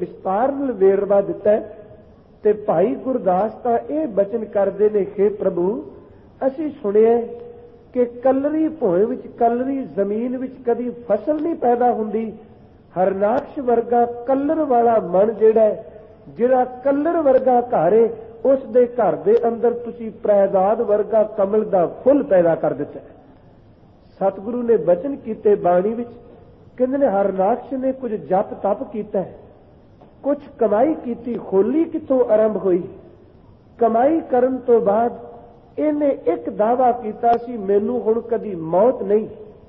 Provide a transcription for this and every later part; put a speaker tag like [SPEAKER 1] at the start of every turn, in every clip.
[SPEAKER 1] विस्तार वेरवा दिता है। ते भाई गुरदास तां ये बचन करते ने कि प्रभु असीं सुनिया कि कलरी भोए विच कलरी जमीन विच कदी फसल नहीं पैदा हुंदी। हरनाक्ष वर्गा कलर वाला मन जिहड़ा कलर वर्गा घर है उस दे घर दे अंदर तुसीं प्रहलाद वर्गा कमल दा फुल पैदा कर दिता है। सतगुरु ने बचन कीते बाणी विच, कहंदे ने हरनाक्ष ने कुछ जप तप कीता है, कुछ कमाई कीती। खोली किथों आरंभ हुई? कमाई करन तो बाद इन्हें एक दावा कीता सी, मैनू हुण कदी मौत नहीं।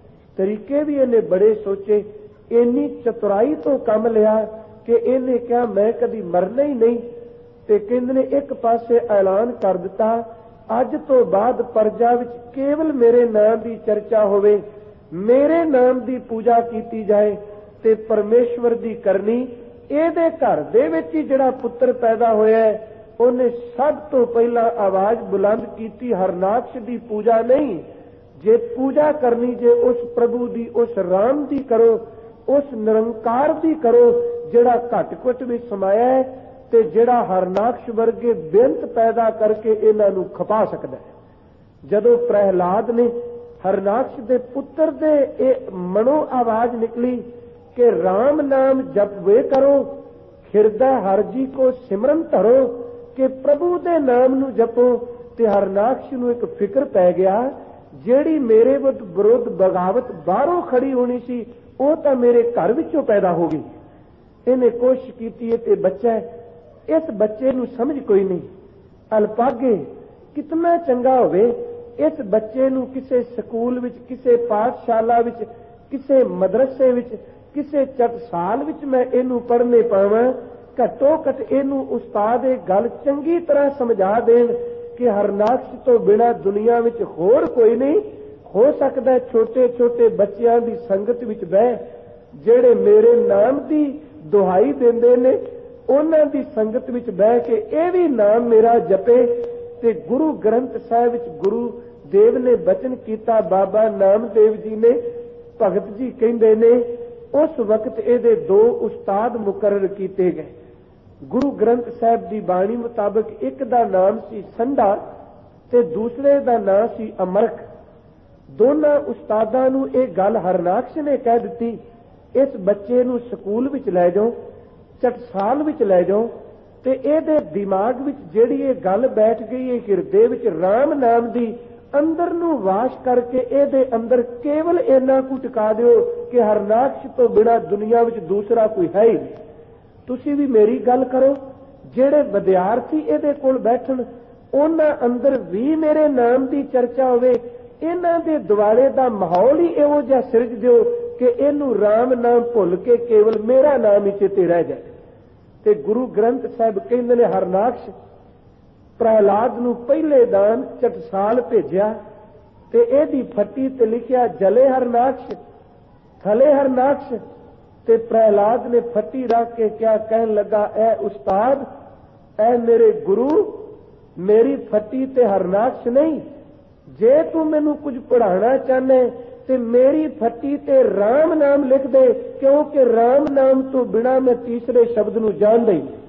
[SPEAKER 1] तरीके भी इन्हें बड़े सोचे, इन्नी चतुराई तो कम लिया कि इन्हें क्या मैं कदी मरना ही नहीं। ते कहंदे ने एक पासे ऐलान कर दिता, अज तो बाद प्रजा विच केवल मेरे नाम की चर्चा होवे, मेरे नाम की पूजा की जाए ते परमेश्वर की करनी। ਇਹਦੇ घर दे विच ही जिहड़ा पुत्र पैदा होया है उन्हें सब तो पहला आवाज बुलंद की, हरनाक्ष की पूजा नहीं, जे पूजा करनी जे उस प्रभु की, उस राम की करो, उस निरंकार की करो जिहड़ा घट घुट में समाया है ते जिहड़ा हरनाक्ष वर्गे बेअंत पैदा करके इन्हां नूं खपा सकदा है। जदों प्रहलाद ने हरनाक्ष दे पुत्र दे मनो आवाज निकली कि राम नाम जप वे करो, हिरदा हर जी को सिमरन धरो, कि प्रभु दे नाम नू जपो। ते हरनाक्ष नू एक फिक्र पै गया, जेड़ी मेरे विरुद्ध बगावत बाहरों खड़ी होनी सी वो तो मेरे घर विचों पैदा हो गई। इन्हें कोशिश की ते बच्चा है, इस बच्चे नू समझ कोई नहीं, अल्पागे कितना चंगा होवे इस बच्चे नू किसे स्कूल विच, किसे पाठशाला विच, किसे मदरसे विच, किसे टकसाल विच मैं इनू पढ़ने पावां। घटो घट इनू उस्ताद ये गल चंगी तरह समझा देन कि हरनाक्ष तो बिना दुनिया विच होर कोई नहीं हो सकदा। छोटे छोटे बच्चों की संगत विच बह जेड़े मेरे नाम की दुहाई देंदे ने उन्हां दी संगत विच बह के यह भी नाम मेरा जपे। ते गुरु ग्रंथ साहिब विच गुरु देव ने बचन कीता, बाबा नामदेव जी ने, भगत जी कहंदे ने उस वक्त ये दो उस्ताद मुकर्रर किए गए। गुरु ग्रंथ साहिब की बाणी मुताबिक एक दा नाम सी संधा ते दूसरे दा नाम सी अमरख। दोनों उस्तादां नूं ये गल हरनाक्ष ने कह दी, इस बच्चे नूं स्कूल विच लै जाओ, टकसाल विच लै जाओ, ते इहदे दिमाग विच जिहड़ी ये गल बैठ गई है, हिरदे विच राम नाम दी अंदर नूं वाश करके इहदे अंदर केवल इन्ना कु टिका दिओ कि हरनाक्ष तो बिना दुनिया विच दूसरा कोई है ही नहीं। तुसी भी मेरी गल करो, जेड़े विद्यार्थी इहदे कोल बैठन उन्हां अंदर भी मेरे नाम की चर्चा होवे। इन्हां दे दुआले दा माहौल ही इहो जिहा सिरज दिओ कि इहनूं राम नाम भुल के केवल मेरा नाम ही चेते रह जाए। ते गुरु ग्रंथ साहिब कहंदे ने हरनाक्ष प्रहलाद नूं पहले दान टकसाल भेजिया ते एदी फट्टी ते लिखिया जले हरनाक्ष, थले हरनाक्ष। ते प्रहलाद ने फट्टी रख के क्या कहन लगा, ऐ उस्ताद, ऐ मेरे गुरु, मेरी फट्टी ते हरनाक्ष नहीं, जे तू मैनू कुछ पढ़ाना चाहना ते मेरी फट्टी ते राम नाम लिख दे, क्योंकि राम नाम तो बिना मैं तीसरे शब्द नूं जानदा ही नहीं।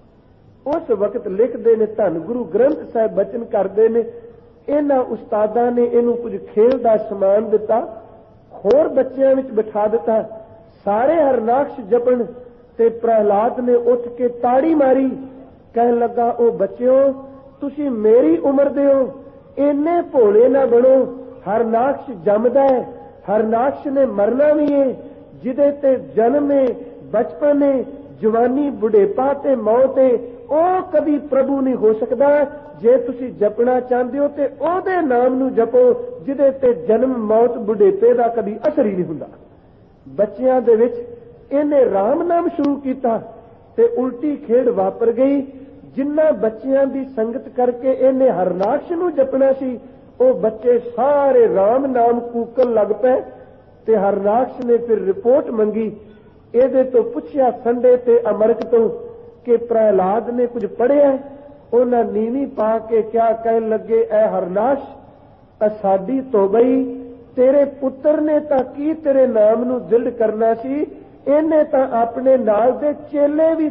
[SPEAKER 1] उस वक्त लिखते ने, धन गुरु ग्रंथ साहिब बचन करते ने, इन्हां उस्तादां ने इनू कुछ खेल का समान दिता, होर बच्चों में बिठा दिता, सारे हरनाक्ष जपन। ते प्रहलाद ने उठ के ताड़ी मारी, कह लगा, ओ बच्चों तुसी मेरी उम्र दे हो, इन्ने भोले ना बनो। हरनाक्ष जमदा है, हरनाक्ष ने मरना भी है, जिदे ते जन्म है, बचपन है, जवानी, बुढ़ेपा ते मौत है, ਉਹ कभी प्रभु नहीं हो सकता। जे तुसी जपना चाहते हो तो ਉਹਦੇ नाम नूं जपो जिहदे ते जन्म, मौत, बुढ़ेपे का कभी असर ही नहीं हुंदा। बच्चियां दे विच इहने राम नाम शुरू किया ते उल्टी खेड वापर गई। जिन्ना बच्चियां की संगत करके इहने हरनाक्ष नूं जपना सी, वो बच्चे सारे राम नाम कूकन लग पे। ते हरनाक्ष ने फिर रिपोर्ट मंगी, ਇਹਦੇ तो पुछया संडे ते अमरक तो कि प्रहलाद ने कुछ पढ़िया। उन्हें नीवी पा के क्या कहन लगे, ऐ हरनाक्ष साडी तौबई, तेरे पुत्र ने तां की तेरे नाम नूं दृढ़ करना सी, इन्हें तां अपने नाल दे चेले भी